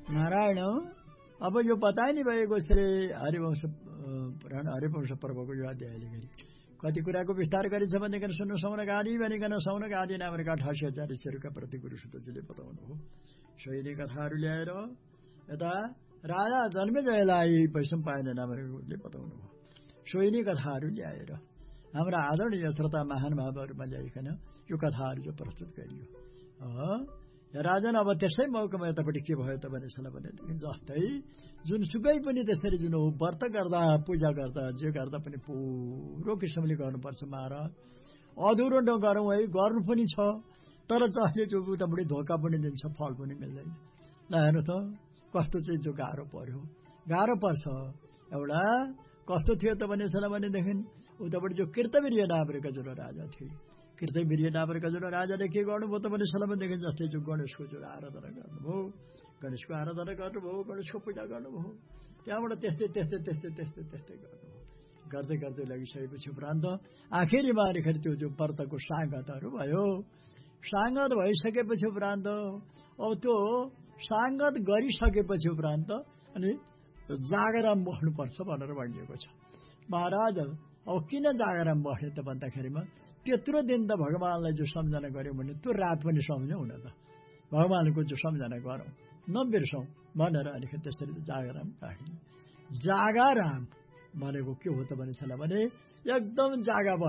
नारायण अब यो बताए नि भएको श्री हरिवंश पुराण हरिवंश पर्वको यो अध्यायले गरी कति कुराको विस्तार गरिन्छ भनेदेखि सुन्नु सौनक आदि भनिकन सौनक आदि नामका 88,000 ऋषिहरूका प्रति गुरु सुतजीले बताउनु हो। सोही कथाहरू ल्याएर यता राजा जन्मेजयलाई वैशम्पायन नामले बताउनु हो। सोही कथाहरू ल्याएर हाम्रा आदरणीय श्रोता महानुभावहरूमा ल्याइकन यो कथाहरू जो प्रस्तुत गरियो। राजन अब त्यसै मौकामा यतापट्टि के भयो त भनेदेखि जस्तै जुनसुकै पनि त्यसरी जुन व्रत गर्दा पूजा गर्दा जे गर्दा पनि पुरो किसिमले गर्नुपर्छ महाराज। अधुरो नगरौँ है, गर्नु पनि छ तर जसले जो उतापट्टि धोका पनि दिन्छ फल पनि मिल्दैन। ल हेर्नु त कस्तो चाहिँ जो गाह्रो पर्यो, गाह्रो पर्छ। एउटा कस्तो थियो त भनेदेखि उतापट्टि जो कृतवीर्य नामका जुन राजा थिए, कृतवीर्य नामका जुन राजाले के गर्नुभयो त भनेदेखि जस्तै जो गणेशको जुन आराधना गर्नुभयो, गणेशको आराधना गर्नुभयो, गणेशको पूजा गर्नुभयो, त्यहाँबाट त्यस्तै गर्नुभयो। गर्दै गर्दै लगिसकेपछि उपरान्त आखिरीमा त्यो जो व्रतको साङ्गतहरू भयो, साङ्गत भइसकेपछि उपरान्त अब त्यो साङ्गत गरिसकेपछि उपरान्त अनि जागराम बस्नुपर्छ भनेर भनिएको छ। महाराज अब किन जागराम बस्ने त भन्दाखेरिमा त्यत्रो दिन त भगवानलाई जो सम्झना गर्यौँ भने त्यो रात पनि सम्झौँ न त, भगवानको जो सम्झना गरौँ नबिर्सौँ भनेर अनिखेरि त्यसरी जागराम राख्ने। जागराम भनेको के हो त भने एकदम जागा